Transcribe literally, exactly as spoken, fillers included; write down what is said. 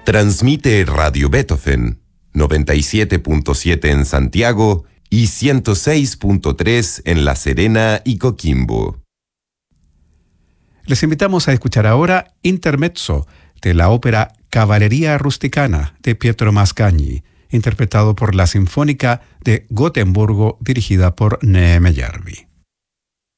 Transmite Radio Beethoven, noventa y siete punto siete en Santiago y ciento seis punto tres en La Serena y Coquimbo. Les invitamos a escuchar ahora Intermezzo de la ópera Cavalleria Rusticana de Pietro Mascagni, interpretado por la Sinfónica de Gotemburgo dirigida por Neeme Järvi.